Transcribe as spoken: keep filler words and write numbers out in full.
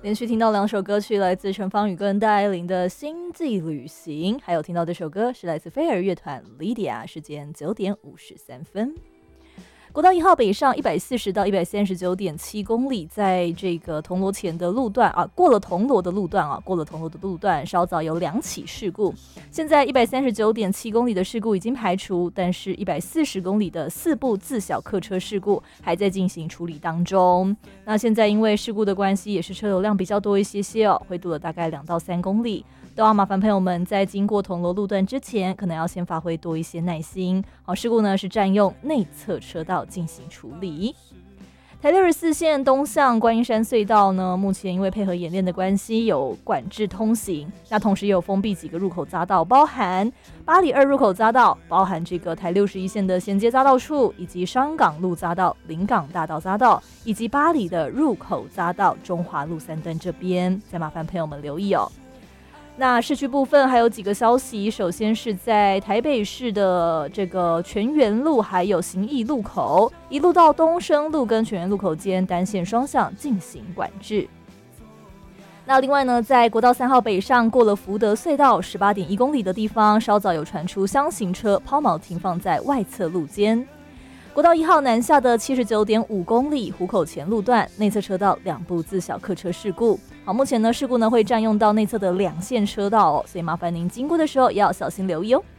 连续听到两首歌曲，来自陈芳宇跟戴爱玲的《星际旅行》，还有听到这首歌是来自飞儿乐团 Lydia， 时间九点五十三分。国道一号北上一百四十到一百三十九点七公里，在这个铜锣前的路段啊，过了铜锣的路段啊，过了铜锣的路段，稍早有两起事故。现在一百三十九点七公里的事故已经排除，但是一百四十公里的四部自小客车事故还在进行处理当中。那现在因为事故的关系，也是车流量比较多一些些哦，会堵了大概两到三公里。都要麻烦朋友们在经过铜锣路段之前，可能要先发挥多一些耐心。好，事故呢是占用内侧车道进行处理。台六十四线东向观音山隧道呢，目前因为配合演练的关系，有管制通行。那同时也有封闭几个入口匝道，包含八里二入口匝道，包含这个台六十一线的衔接匝道处，以及商港路匝道、临港大道匝道，以及八里的入口匝道中华路三段这边，再麻烦朋友们留意哦。那市区部分还有几个消息，首先是在台北市的这个全园路还有行义路口，一路到东升路跟全园路口间单线双向进行管制。那另外呢，在国道三号北上过了福德隧道十八点一公里的地方，稍早有传出厢型车抛锚停放在外侧路肩。国道一号南下的七十九点五公里湖口前路段，内侧车道两部自小客车事故。好，目前呢事故呢会占用到内侧的两线车道哦，所以麻烦您经过的时候也要小心留意哦。